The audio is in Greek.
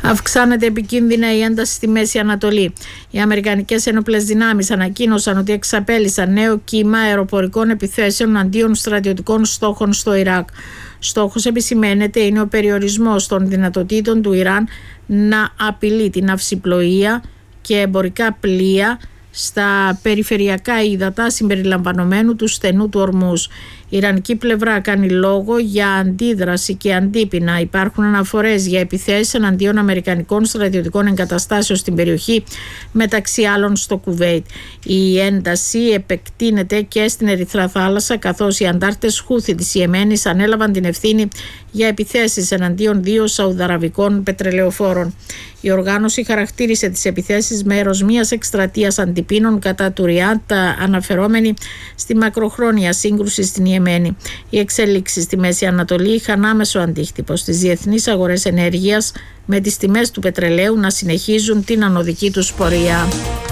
Αυξάνεται επικίνδυνα η ένταση στη Μέση Ανατολή. Οι Αμερικανικές ενόπλες δυνάμεις ανακοίνωσαν ότι εξαπέλυσαν νέο κύμα αεροπορικών επιθέσεων αντίον στρατιωτικών στόχων στο Ιράκ. Στόχος, επισημαίνεται, είναι ο περιορισμός των δυνατοτήτων του Ιράν να απειλεί την ναυσιπλοεία και εμπορικά πλοία στα περιφερειακά ύδατα συμπεριλαμβανομένου του στενού του Ορμούζ. Η Ιρανική πλευρά κάνει λόγο για αντίδραση και αντίπεινα. Υπάρχουν αναφορές για επιθέσεις εναντίον αμερικανικών στρατιωτικών εγκαταστάσεων στην περιοχή, μεταξύ άλλων στο Κουβέιτ. Η ένταση επεκτείνεται και στην Ερυθρά Θάλασσα, καθώς οι αντάρτες Χούθι της Ιεμένης ανέλαβαν την ευθύνη για επιθέσεις εναντίον 2 σαουδαραβικών πετρελαιοφόρων. Η οργάνωση χαρακτήρισε τις επιθέσεις μέρος μιας εκστρατείας αντιπίνων κατά του Ριάντ, αναφερόμενη στη μακροχρόνια σύγκρουση στην Ιεμένη. Οι εξέλιξεις στη Μέση Ανατολή είχαν άμεσο αντίκτυπο στις διεθνείς αγορές ενέργειας, με τις τιμές του πετρελαίου να συνεχίζουν την ανωδική τους πορεία.